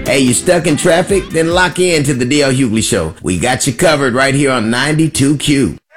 Hey, you stuck in traffic? Then lock in to the D.L. Hughley Show. We got you covered right here on 92Q.